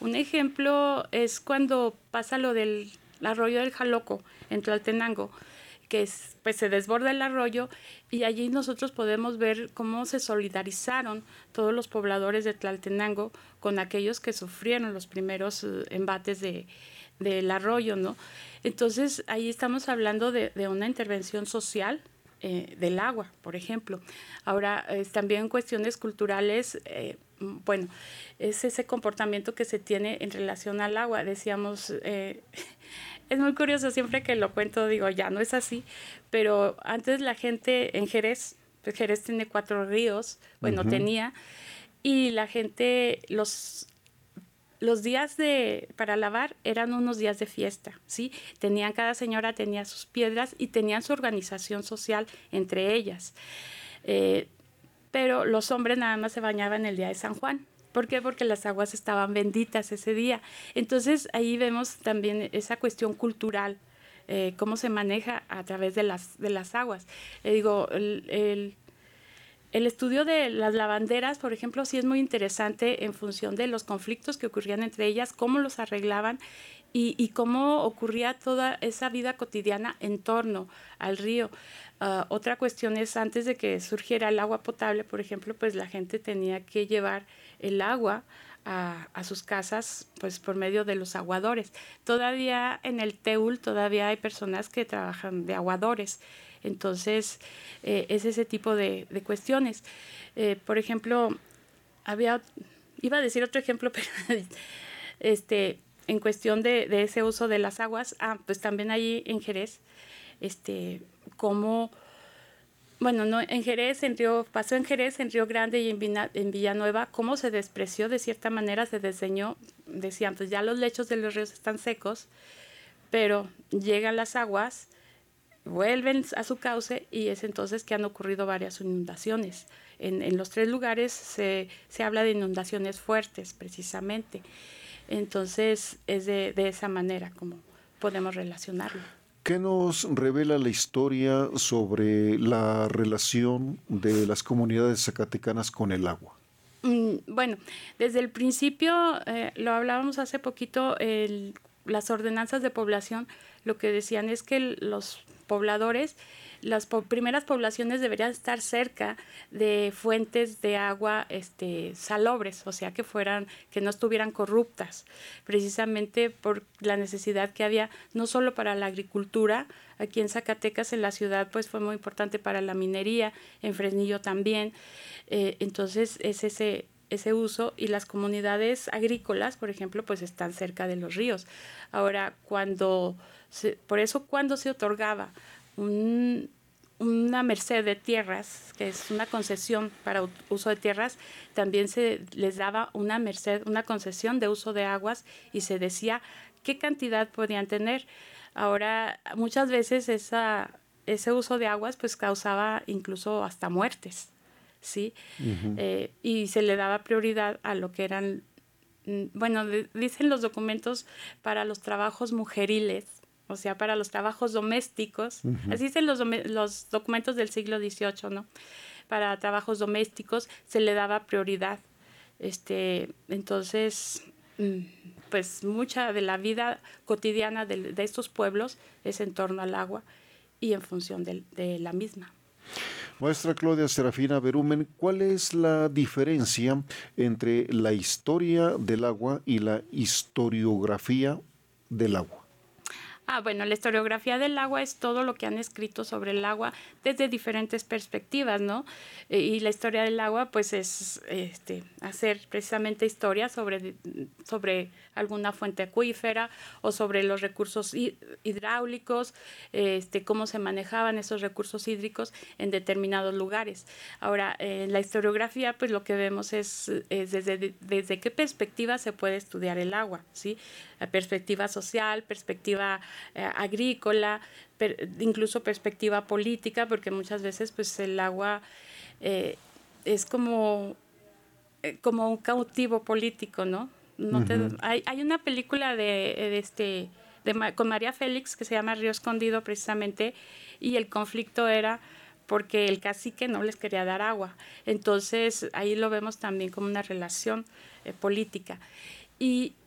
un ejemplo es cuando pasa lo del arroyo del Jaloco en Tlaltenango, que pues se desborda el arroyo y allí nosotros podemos ver cómo se solidarizaron todos los pobladores de Tlaltenango con aquellos que sufrieron los primeros embates del arroyo, ¿no? Entonces ahí estamos hablando de una intervención social del agua, por ejemplo. Ahora, también cuestiones culturales, bueno, es ese comportamiento que se tiene en relación al agua. Decíamos, es muy curioso, siempre que lo cuento digo, ya no es así, pero antes la gente en Jerez, pues Jerez tiene 4 ríos, bueno, tenía, y la gente, los días para lavar eran unos días de fiesta, ¿sí? Cada señora tenía sus piedras y tenían su organización social entre ellas. Pero los hombres nada más se bañaban el día de San Juan. ¿Por qué? Porque las aguas estaban benditas ese día. Entonces ahí vemos también esa cuestión cultural, cómo se maneja a través de las aguas. Digo, el estudio de las lavanderas, por ejemplo, sí es muy interesante en función de los conflictos que ocurrían entre ellas, cómo los arreglaban y cómo ocurría toda esa vida cotidiana en torno al río. Otra cuestión es, antes de que surgiera el agua potable, por ejemplo, pues la gente tenía que llevar el agua a sus casas, pues por medio de los aguadores. Todavía en el Teúl todavía hay personas que trabajan de aguadores. Entonces, es ese tipo de cuestiones. Por ejemplo, iba a decir otro ejemplo, pero en cuestión de ese uso de las aguas, pues también allí en Jerez, como, bueno, no, en Jerez, pasó en Jerez, en Río Grande y en Villanueva, cómo se despreció, de cierta manera se desdeñó, decían, pues ya los lechos de los ríos están secos, pero llegan las aguas, vuelven a su cauce y es entonces que han ocurrido varias inundaciones. En los 3 lugares se habla de inundaciones fuertes, precisamente. Entonces es de esa manera como podemos relacionarlo. ¿Qué nos revela la historia sobre la relación de las comunidades zacatecanas con el agua? Bueno, desde el principio, lo hablábamos hace poquito, las ordenanzas de población, lo que decían es que los pobladores, las primeras poblaciones deberían estar cerca de fuentes de agua salobres, o sea, que no estuvieran corruptas, precisamente por la necesidad que había, no solo para la agricultura, aquí en Zacatecas, en la ciudad, pues fue muy importante para la minería, en Fresnillo también, entonces es ese uso, y las comunidades agrícolas, por ejemplo, pues están cerca de los ríos. Ahora, por eso cuando se otorgaba una merced de tierras, que es una concesión para uso de tierras, también se les daba una merced, una concesión de uso de aguas, y se decía qué cantidad podían tener. Ahora, muchas veces ese uso de aguas pues causaba incluso hasta muertes, ¿sí? Y se le daba prioridad a lo que eran, bueno, dicen los documentos, para los trabajos mujeriles, o sea, para los trabajos domésticos, así dicen los documentos del siglo XVIII, ¿no? Para trabajos domésticos se le daba prioridad. Entonces, pues mucha de la vida cotidiana de estos pueblos es en torno al agua y en función de la misma. Maestra Claudia Serafina Berumen, ¿cuál es la diferencia entre la historia del agua y la historiografía del agua? Bueno, la historiografía del agua es todo lo que han escrito sobre el agua desde diferentes perspectivas, ¿no? Y la historia del agua, pues, es hacer precisamente historia sobre alguna fuente acuífera o sobre los recursos hidráulicos, cómo se manejaban esos recursos hídricos en determinados lugares. Ahora, en la historiografía, pues, lo que vemos es desde qué perspectiva se puede estudiar el agua, ¿sí? La perspectiva social, perspectiva agrícola, incluso perspectiva política, porque muchas veces pues el agua es como un cautivo político, ¿no? Hay una película con María Félix que se llama Río Escondido, precisamente, y el conflicto era porque el cacique no les quería dar agua. Entonces ahí lo vemos también como una relación política. Y